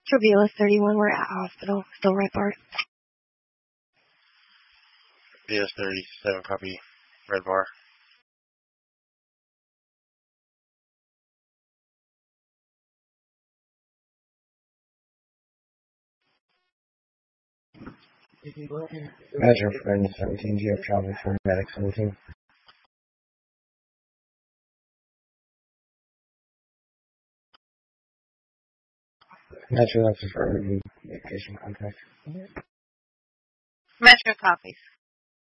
Travilla 31, we're at hospital. Still Red Bar. BS 37, copy. Red Bar. Measure friend 17, do you have travel for medic 17? Metro, that's for medication contact. Metro copies.